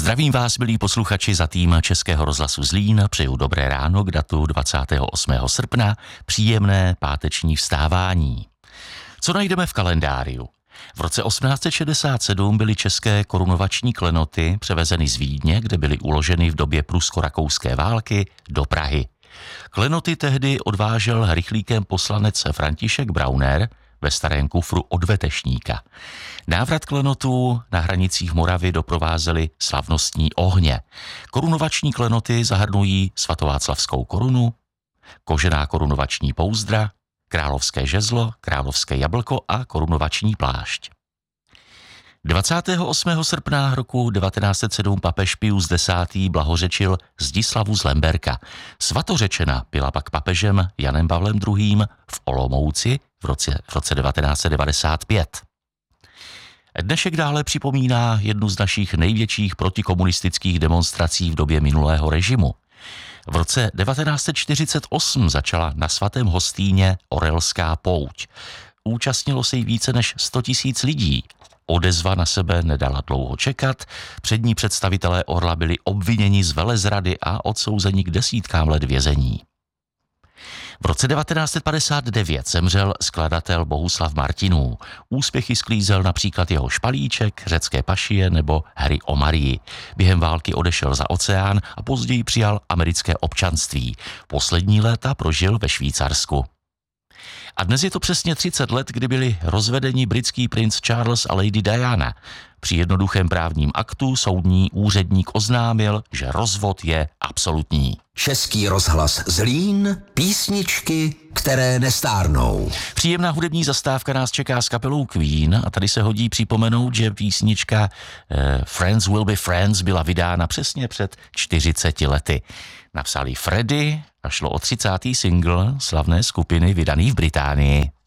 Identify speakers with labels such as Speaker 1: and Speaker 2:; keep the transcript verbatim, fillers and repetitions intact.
Speaker 1: Zdravím vás, milí posluchači, za tým Českého rozhlasu Zlín. Přeju dobré ráno k datu dvacátého osmého srpna, příjemné páteční vstávání. Co najdeme v kalendáriu? V roce osmnáct set šedesát sedm byly české korunovační klenoty převezeny z Vídně, kde byly uloženy v době prusko-rakouské války, do Prahy. Klenoty tehdy odvážel rychlíkem poslanec František Brauner ve starém kufru od Vetešníka. Návrat klenotů na hranicích Moravy doprovázely slavnostní ohně. Korunovační klenoty zahrnují svatováclavskou korunu, kožená korunovační pouzdra, královské žezlo, královské jablko a korunovační plášť. dvacátého osmého srpna roku devatenáct set sedm papež Pius desátý blahořečil Zdislavu z Lemberka. Svatořečena byla pak papežem Janem Pavlem druhým. v Olomouci v roce, v roce devatenáct set devadesát pět. Dnešek dále připomíná jednu z našich největších protikomunistických demonstrací v době minulého režimu. V roce devatenáct set čtyřicet osm začala na svatém Hostýně Orelská pouť. Účastnilo se jí více než sto tisíc lidí. Odezva na sebe nedala dlouho čekat, přední představitelé Orla byli obviněni z velezrady a odsouzeni k desítkám let vězení. V roce devatenáct set padesát devět zemřel skladatel Bohuslav Martinů. Úspěchy sklízel například jeho Špalíček, Řecké pašie nebo Hry o Marii. Během války odešel za oceán a později přijal americké občanství. Poslední léta prožil ve Švýcarsku. A dnes je to přesně třicet let, kdy byli rozvedeni britský princ Charles a lady Diana. Při jednoduchém právním aktu soudní úředník oznámil, že rozvod je absolutní.
Speaker 2: Český rozhlas Zlín, písničky, které nestárnou.
Speaker 1: Příjemná hudební zastávka nás čeká s kapelou Queen a tady se hodí připomenout, že písnička eh, Friends Will Be Friends byla vydána přesně před čtyřiceti lety. Napsali Freddie a šlo o třicátý single slavné skupiny vydaný v Británii.